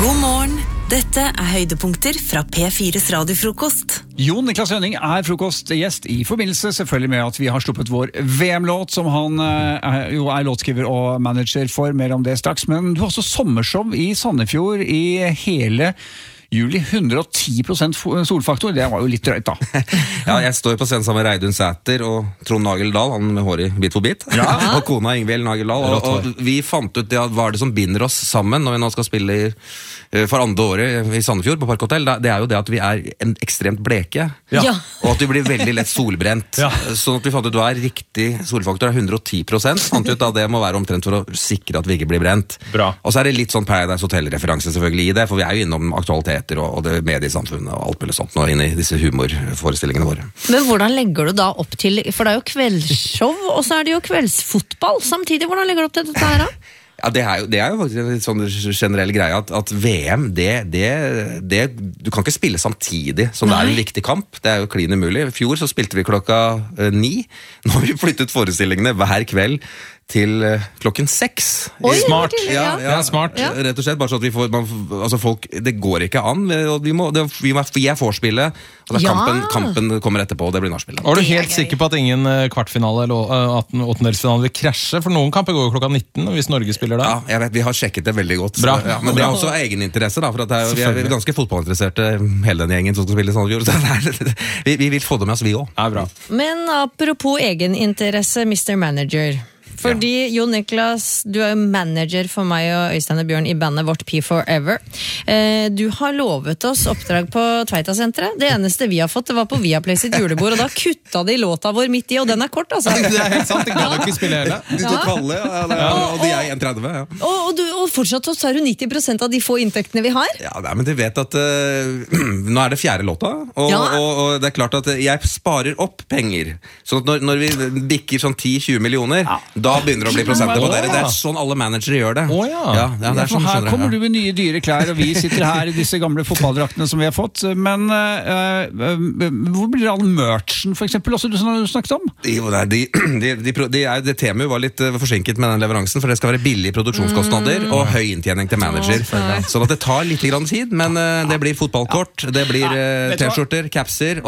God morgen, dette høydepunkter fra P4's radiofrokost. Jon Niklas Hønning frokostgjest I forbindelse selvfølgelig med at vi har sluppet vår VM-låt, som han jo låtskriver og manager for, mer om det straks. Men du har også sommershow I Sandefjord I hele juli, 110% solfaktor, det var jo litt drøyt da. Ja, jeg står på scenen sammen med Reidun Sæter og Trond Nagel Dahl, han med hår I bit for bit, og kona Ingvild Nagel Dahl, og vi fant ut det, hva det som binder oss sammen når vi nå skal spille for andre året I Sandefjord på Parkhotell. Det jo det at vi ekstremt bleke, og at vi blir veldig lett solbrent. Sånn at vi fant ut hva riktig solfaktor 110%, fant ut at det må være omtrent for å sikre at vi ikke blir brent. Bra. Og så det litt sånn Paradise Hotel-referanse selvfølgelig I det, for vi jo innom aktualitet og det mediesamfunnet og alt mulig sånt nå inn I disse humorforestillingene våre. Men hvordan legger du da opp til, for det jo kveldsshow, og så det jo kveldsfotball samtidig, hvordan legger du opp til dette her da? Ja, det jo faktisk en litt sånn generell greie at VM, du kan ikke spille samtidig som det en viktig kamp, det jo klin umulig. I fjor så spilte vi klokka 9, nå har vi flyttet forestillingene hver kveld til klokken 6. Oi, smart. Ja, smart. Rett og slett, bare så at vi får, altså folk, det går ikke an, vi forspillet, og kampen kommer etterpå, og det blir nachspillet. Og du helt sikker på at ingen kvartfinale eller åttendelsfinale vil krasje? For noen kamper går jo klokka 19, hvis Norge spiller da. Ja, jeg vet, vi har sjekket det veldig godt. Bra. Ja, men det også egeninteresse da, for at vi ganske fotballinteresserte, hele den gjengen som skal spille Sandefjord, så vi vil få det med oss vi også. Ja, bra. Men apropos egeninteresse, Mr. Manager. Fordi Jon Niklas, du jo manager for meg og Øystein og Bjørn I bandet vårt P4Ever. Du har lovet oss oppdrag på Tveita-senteret. Det eneste vi har fått, det var på Viaplay sitt julebord, og da kutta de låta vår midt I, og den kort, altså. Det helt sant, det kan du ikke spille hele. De tok halve, og de 1,30, ja. Og fortsatt så tar du 90% av de få inntektene vi har. Ja, men de vet at nå det fjerde låta, og det klart at jeg sparer opp penger. Så når vi bikker sånn 10-20 millioner, da begynner det å bli prosenter på det. Det sånn alle managere gjør det. Det sånn, her kommer du med nye dyre klær, og vi sitter her I disse gamle fotballdraktene som vi har fått. Men hvor blir det all merchen, for eksempel, også du snakket om? Det temaet var litt forsinket med den leveransen, for det skal være billige produksjonskostnader og høy inntjening til manager. Sånn at det tar litt grann tid, men det blir fotballkort, det blir t-skjorter, capser,